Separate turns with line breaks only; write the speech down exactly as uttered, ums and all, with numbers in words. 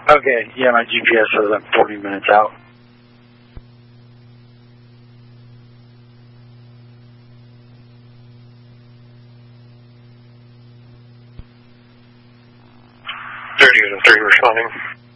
Okay, yeah, my G P S says I'm forty minutes out.
thirty and three responding.